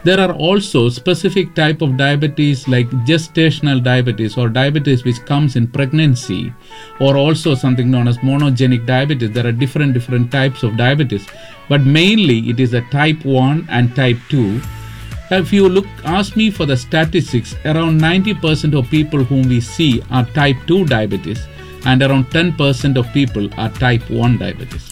There are also specific type of diabetes like gestational diabetes or diabetes which comes in pregnancy, or also something known as monogenic diabetes. There are different types of diabetes, but mainly it is a type 1 and type 2. If you ask me for the statistics, around 90% of people whom we see are type 2 diabetes and around 10% of people are type 1 diabetes.